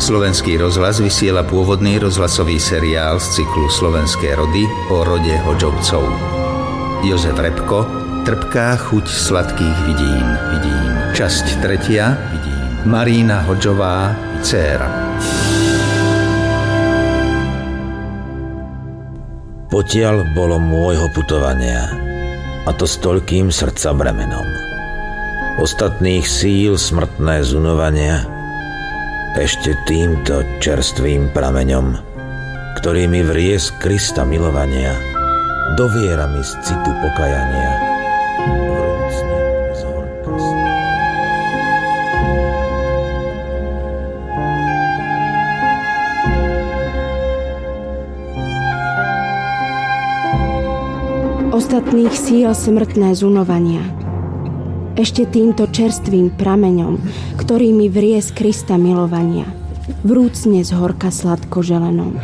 Slovenský rozhlas vysiela pôvodný rozhlasový seriál z cyklu Slovenské rody o rode Hodžovcov. Jozef Repko, Trpká chuť sladkých vidín. Časť 3. Marína Hodžová, dcéra. Potiaľ bolo môjho putovania, a to s toľkým srdca bremenom. Ostatných síl smrtné zunovania, ešte týmto čerstvým prameňom, ktorý mi vrie z Krista milovania, doviera mi z citu pokajania, vrúcne z horka sna. Ostatných síl smrtné zunovania, ešte týmto čerstvým prameňom, ktorý mi vrie z Krista milovania, vrúcne z horka sladko želenom.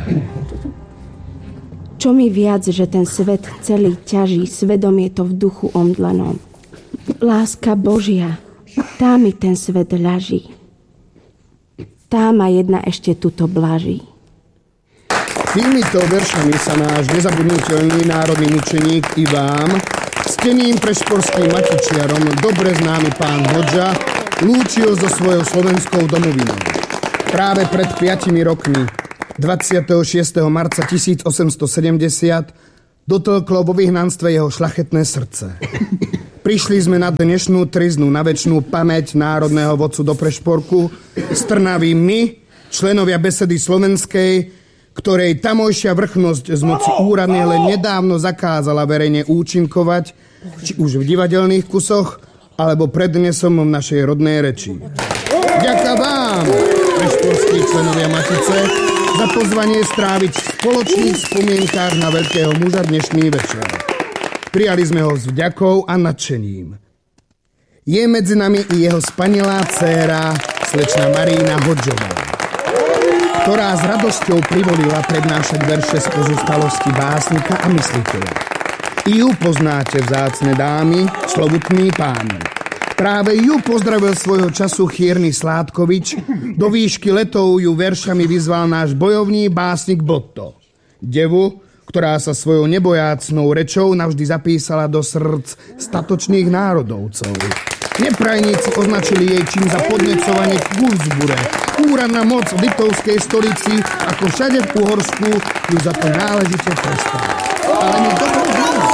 Čo mi viac, že ten svet celý ťaží, svedomie to v duchu omdlenom. Láska Božia, tá mi ten svet ľaží. Tá ma jedna ešte tuto blaží. Týmito veršami sa náš nezabudnutelný národný mučeník i vám, steným prešporským matičiarom, dobre známy pán Hodža, lúčil so svojou slovenskou domovinou. Práve pred 5 rokmi, 26. marca 1870, dotlklo vo vyhnanstve jeho šľachetné srdce. Prišli sme na dnešnú triznu, na večnú pamäť národného vodcu do Prešporku z Trnavy my, členovia Besedy slovenskej, ktorej tamojšia vrchnosť z moci úradnej len nedávno zakázala verejne účinkovať, či už v divadelných kusoch, alebo prednesom v našej rodnej reči. Ďakujem vám, prešporskí členovia Matice, za pozvanie stráviť v spoločných spomienkách na veľkého muža dnešný večer. Prijali sme ho s vďakou a nadšením. Je medzi nami i jeho spanilá dcéra, slečna Marína Hodžová, ktorá s radosťou privolila prednášať verše z pozostalosti básnika a mysliteľa. I ju poznáte, vzácne dámy, slovutní páni. Práve ju pozdravil svojho času chýrny Sládkovič, do výšky letov ju veršami vyzval náš bojovný básnik Botto. Devu, ktorá sa svojou nebojácnou rečou navždy zapísala do srdc statočných národovcov. Neprajníci označili jej čin za podnecovanie k Wurzbure. Úradná moc v litovskej stolici, ako všade v Uhorsku, ju za to náležite trestala. Ale my dobre vieme.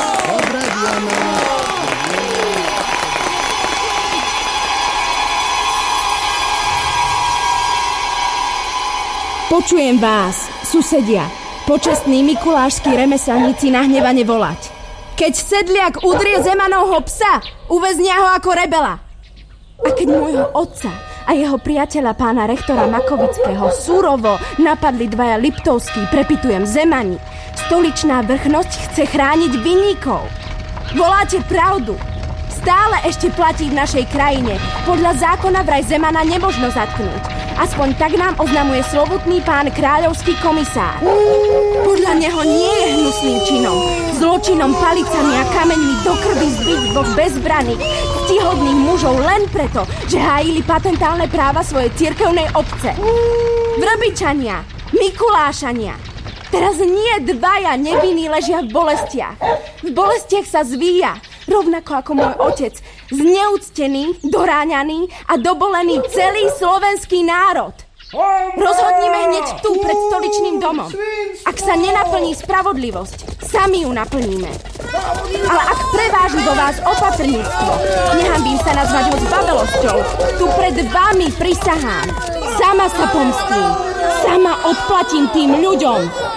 Počujem vás, susedia, počestní mikulášskí remeselníci nahnevane volať. Keď sedliak udrie Zemanovho psa, uväznia ho ako rebela. A keď môjho otca a jeho priateľa pána rektora Makovického surovo napadli dvaja liptovskí, prepitujem, Zemani, stoličná vrchnosť chce chrániť vinníkov. Voláte pravdu. Stále ešte platí v našej krajine. Podľa zákona vraj Zemana nemožno zatknúť. Aspoň tak nám oznamuje slovutný pán kráľovský komisár. Podľa neho nie je hnusným činom, zločinom palicami a kameňmi do krvi zbiť dvoch bezbraných, ctihodných mužov len preto, že hájili patentálne práva svojej cirkevnej obce. Vrbičania, Mikulášania. Teraz nie dvaja nevinní ležia v bolestiach. V bolestiach sa zvíja, rovnako ako môj otec, zneúctený, doráňaný a dobolený celý slovenský národ. Rozhodnime hneď tu pred stoličným domom. Ak sa nenaplní spravodlivosť, sami ju naplníme. Ale ak preváži vo vás opatrníctvo, nehambím sa nazvať ho zbabelosťou, tu pred vami prisahám. Sama sa pomstím, sama odplatím tým ľuďom.